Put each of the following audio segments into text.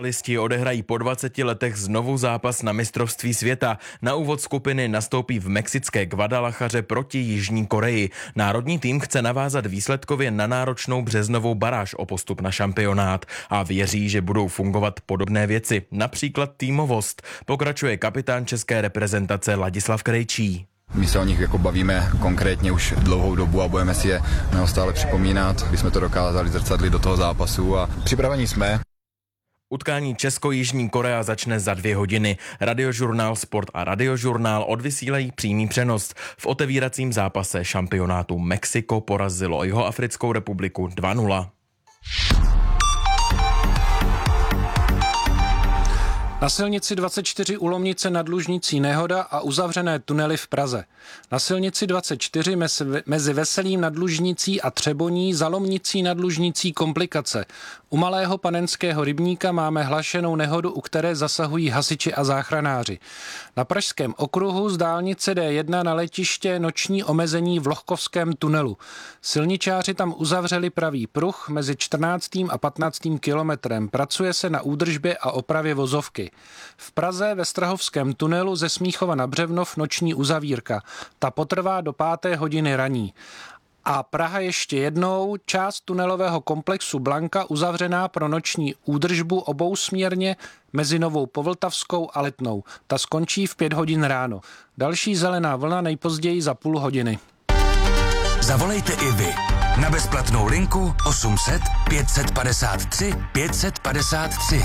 Listi odehrají po 20 letech znovu zápas na mistrovství světa. Na úvod skupiny nastoupí v mexické Guadalajaře proti Jižní Koreji. Národní tým chce navázat výsledkově na náročnou březnovou baráž o postup na šampionát a věří, že budou fungovat podobné věci, například týmovost, pokračuje kapitán české reprezentace Ladislav Krejčí. My se o nich bavíme konkrétně už dlouhou dobu a budeme si je neustále připomínat, aby jsme to dokázali zrcadlit do toho zápasu a připraveni jsme. Utkání Česko-Jižní Korea začne za 2 hodiny. Radiožurnál Sport a Radiožurnál odvysílají přímý přenos. V otevíracím zápase šampionátu Mexiko porazilo Jihoafrickou republiku 2-0. Na silnici 24 u Lomnice nad Lužnicí nehoda a uzavřené tunely v Praze. Na silnici 24 mezi Veselým nad Lužnicí a Třeboní za Lomnicí nad Lužnicí komplikace. U Malého Panenského rybníka máme hlášenou nehodu, u které zasahují hasiči a záchranáři. Na Pražském okruhu z dálnice D1 na letiště noční omezení v Lohkovském tunelu. Silničáři tam uzavřeli pravý pruh mezi 14. a 15. kilometrem. Pracuje se na údržbě a opravě vozovky. V Praze ve Strahovském tunelu ze Smíchova na Břevnov noční uzavírka. Ta potrvá do 5. hodiny raní. A Praha ještě jednou, část tunelového komplexu Blanka uzavřená pro noční údržbu obousměrně mezi Novou Povltavskou a Letnou. Ta skončí v 5 hodin ráno. Další zelená vlna nejpozději za půl hodiny. Zavolejte i vy na bezplatnou linku 800 553 553.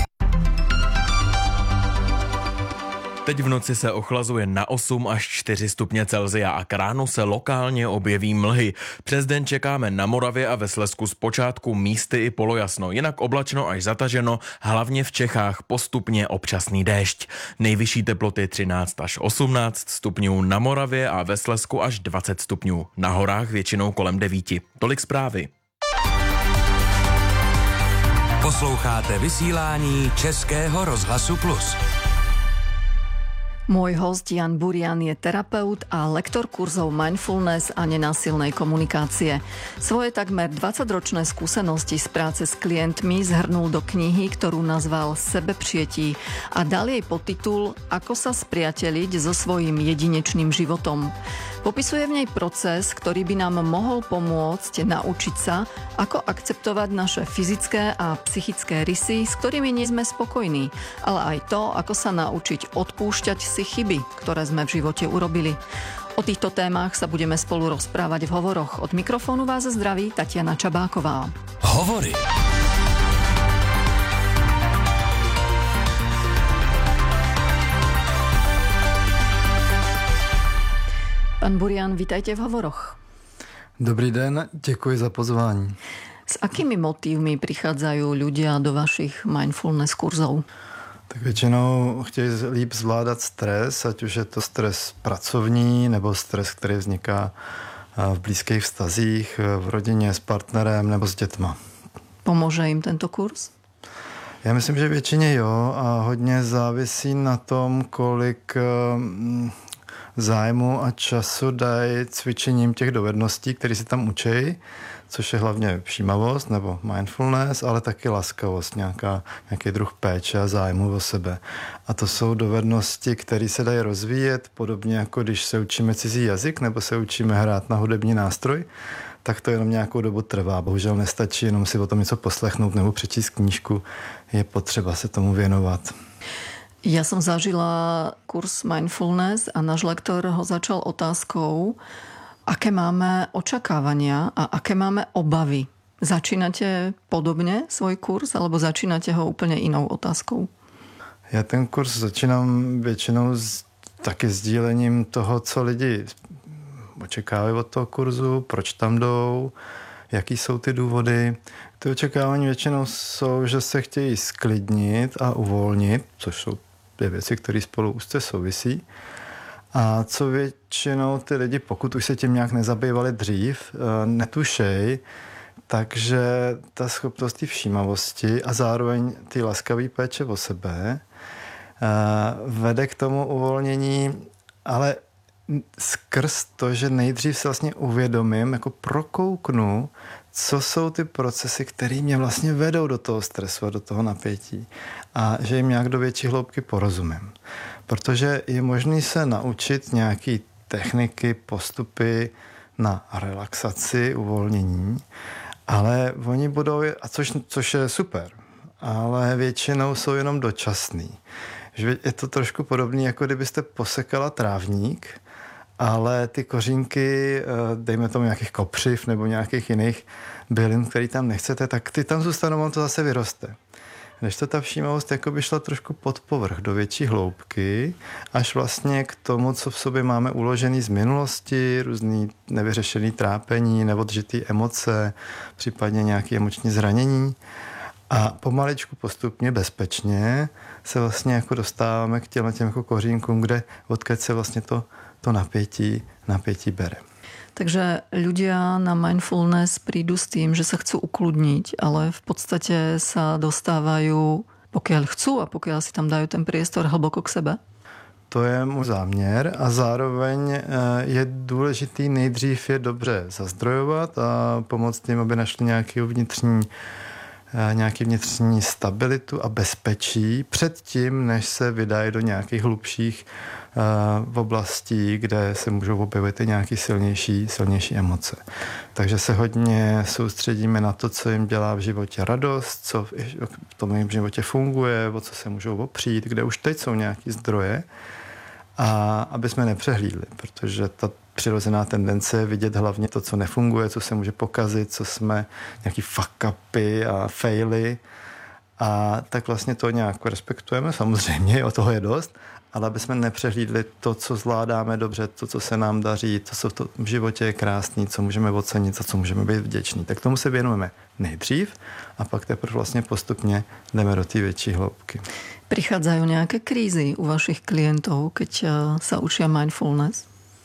Teď v noci se ochlazuje na 8 až 4 stupně Celsia a k ránu se lokálně objeví mlhy. Přes den čekáme na Moravě a ve Slezsku zpočátku místy i polojasno, jinak oblačno až zataženo, hlavně v Čechách postupně občasný déšť. Nejvyšší teploty 13 až 18 stupňů na Moravě a ve Slezsku až 20 stupňů. Na horách většinou kolem 9. Tolik zprávy. Posloucháte vysílání Českého rozhlasu Plus. Môj host Jan Burian je terapeut a lektor kurzov mindfulness a nenásilnej komunikácie. Svoje takmer 20-ročné skúsenosti z práce s klientmi zhrnul do knihy, ktorú nazval Sebeprijetí a dal jej podtitul Ako sa spriateliť so svojím jedinečným životom. Popisuje v nej proces, ktorý by nám mohol pomôcť naučiť sa, ako akceptovať naše fyzické a psychické rysy, s ktorými nie sme spokojní, ale aj to, ako sa naučiť odpúšťať si chyby, ktoré sme v živote urobili. O týchto témach sa budeme spolu rozprávať v hovoroch. Od mikrofónu vás zdraví Tatiana Čabáková. Hovory. Pán Burian, vítajte v hovoroch. Dobrý den, děkuji za pozvání. S akými motívmi prichádzajú ľudia do vašich mindfulness kurzov? Tak většinou chtějí líp zvládat stres, ať už je to stres pracovní nebo stres, který vzniká v blízkých vztazích, v rodině, s partnerem nebo s dětma. Pomůže jim tento kurz? Já myslím, že většině jo a hodně závisí na tom, kolik zájmu a času dají cvičením těch dovedností, které si tam učí, což je hlavně všímavost nebo mindfulness, ale taky laskavost, nějaký druh péče a zájmu o sebe. A to jsou dovednosti, které se dají rozvíjet, podobně jako když se učíme cizí jazyk nebo se učíme hrát na hudební nástroj, tak to jenom nějakou dobu trvá. Bohužel nestačí jenom si o tom něco poslechnout nebo přečíst knížku. Je potřeba se tomu věnovat. Ja som zažila kurz mindfulness a náš lektor ho začal otázkou, aké máme očakávania a aké máme obavy. Začínate podobne svoj kurz alebo začínate ho úplne inou otázkou? Já ten kurz začínám většinou taky sdílením toho, co lidi očekávají od toho kurzu, proč tam jdou, jaký jsou ty důvody. Ty očekávání většinou jsou, že se chtějí sklidnit a uvolnit, což jsou dvě věci, které spolu úzce souvisí. A co většinou ty lidi, pokud už se tím nějak nezabývali dřív, netušej, takže ta schopnost té všímavosti a zároveň ty laskavé péče o sebe vede k tomu uvolnění, ale skrz to, že nejdřív se vlastně uvědomím, jako prokouknu, co jsou ty procesy, které mě vlastně vedou do toho stresu a do toho napětí a že jim nějak do větší hloubky porozumím. Protože je možné se naučit nějaký techniky, postupy na relaxaci, uvolnění, ale oni budou, což je super, ale většinou jsou jenom dočasný. Je to trošku podobné, jako kdybyste posekala trávník, ale ty kořínky, dejme tomu nějakých kopřiv nebo nějakých jiných bylin, který tam nechcete, tak ty tam zůstanou, on to zase vyroste. Když to ta všímavost jako by šla trošku pod povrch, do větší hloubky, až vlastně k tomu, co v sobě máme uložený z minulosti, různý nevyřešený trápení, neodžitý emoce, případně nějaké emoční zranění. A pomaličku postupně, bezpečně se vlastně jako dostáváme k těm jako kořínkům, odkud se vlastně to napětí bere. Takže ľudia na mindfulness prídu s tým, že sa chcú ukludniť, ale v podstate sa dostávajú, pokiaľ chcú a pokiaľ si tam dajú ten priestor, hlboko k sebe? To je můj záměr a zároveň je důležitý nejdřív je dobře zazdrojovat a pomoct jim, aby našli nějaký vnitřní stabilitu a bezpečí předtím, než se vydají do nějakých hlubších oblastí, kde se můžou objevit i nějaké silnější emoce. Takže se hodně soustředíme na to, co jim dělá v životě radost, co v tom jejím životě funguje, o co se můžou opřít, kde už teď jsou nějaké zdroje, a aby jsme nepřehlídli, protože ta přirozená tendence je vidět hlavně to, co nefunguje, co se může pokazit, co jsme nějaký fuck-upy a faily, a tak vlastně to nějak respektujeme, samozřejmě, o toho je dost, ale aby jsme nepřehlídli to, co zvládáme dobře, to, co se nám daří, to, co v životě je krásný, co můžeme ocenit, za co můžeme být vděční. Tak tomu se věnujeme nejdřív a pak teprve vlastně postupně jdeme do té větší hloubky. Prichádzajú nejaké krízy u vašich klientov, keď sa učia mindfulness?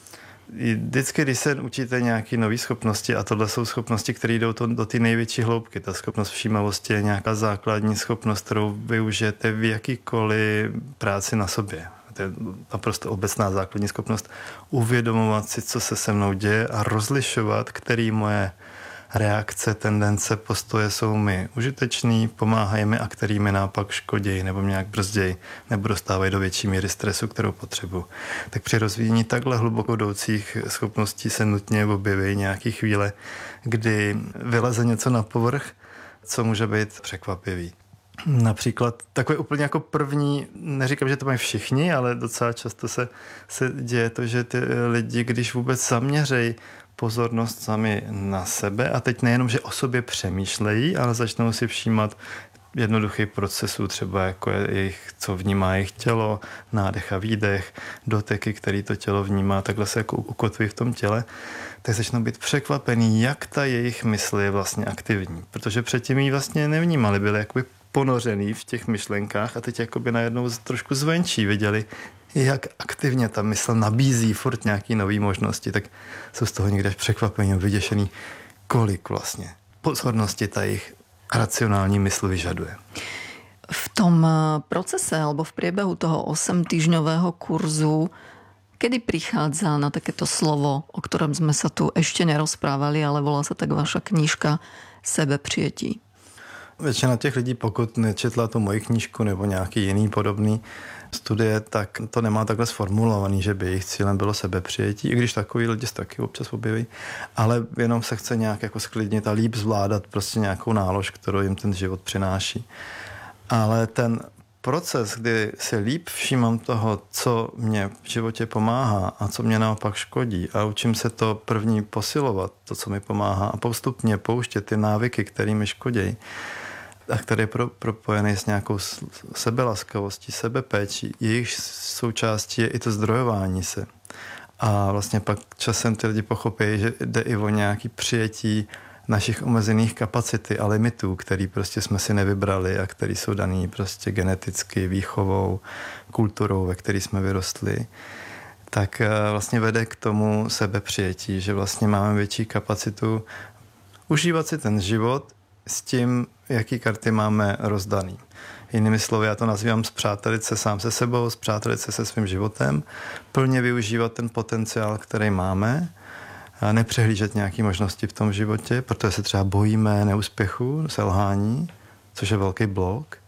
Vždycky, když se učíte nějaké nové schopnosti, a tohle jsou schopnosti, které jdou do té největší hloubky, ta schopnost všímavosti je nějaká základní schopnost, kterou využijete v jakýkoliv práci na sobě. To je naprosto obecná základní schopnost uvědomovat si, co se se mnou děje a rozlišovat, který moje reakce, tendence, postoje jsou mi užitečný, pomáhají mi a který mi naopak škodějí nebo mě nějak brzdějí nebo dostávají do větší míry stresu, kterou potřebuji. Tak při rozvíjení takhle hluboko jdoucích schopností se nutně objeví nějaký chvíle, kdy vyleze něco na povrch, co může být překvapivý. Například takový úplně jako první, neříkám, že to mají všichni, ale docela často se děje to, že ty lidi, když vůbec zaměřejí pozornost sami na sebe a teď nejenom, že o sobě přemýšlejí, ale začnou si všímat jednoduchých procesů, třeba jako co vnímá jejich tělo, nádech a výdech, doteky, který to tělo vnímá, takhle se jako ukotví v tom těle, tak začnou být překvapený, jak ta jejich mysl je vlastně aktivní. Protože předtím ji vlastně nevnímali, byli jakoby ponořený v těch myšlenkách a teď jakoby najednou trošku zvenčí viděli, jak aktivně ta mysl nabízí furt nějaký nový možnosti, tak jsou z toho někde překvapení, vyděšený, kolik vlastně pozornosti ta jejich racionální mysl vyžaduje. V tom procese alebo v priebehu toho 8-týždňového kurzu, kedy prichádza na takéto slovo, o ktorom sme sa tu ešte nerozprávali, ale volá sa tak vaša knížka Sebeprijetí? Většina těch lidí, pokud nečetla tu moji knížku nebo nějaký jiný podobný studie, tak to nemá takhle sformulovaný, že by jejich cílem bylo sebepřijetí, i když takový lidi se taky občas objeví, ale jenom se chce nějak jako sklidnit a líp zvládat prostě nějakou nálož, kterou jim ten život přináší. Ale ten proces, kdy si líp všímám toho, co mě v životě pomáhá a co mě naopak škodí a učím se to první posilovat, to, co mi pomáhá a postupně pouštět ty návyky, které mi škodí, a který je propojený s nějakou sebelaskavostí, sebepéčí. Jejich součástí je i to zdrojování se. A vlastně pak časem ty lidi pochopí, že jde i o nějaké přijetí našich omezených kapacity a limitů, který prostě jsme si nevybrali a který jsou daný prostě geneticky, výchovou, kulturou, ve který jsme vyrostli, tak vlastně vede k tomu sebepřijetí, že vlastně máme větší kapacitu užívat si ten život s tím, jaký karty máme rozdaný. Jinými slovy, já to nazývám spřátelit se sám se sebou, spřátelit se se svým životem, plně využívat ten potenciál, který máme, nepřehlížet nějaké možnosti v tom životě, protože se třeba bojíme neúspěchu, selhání, což je velký blok.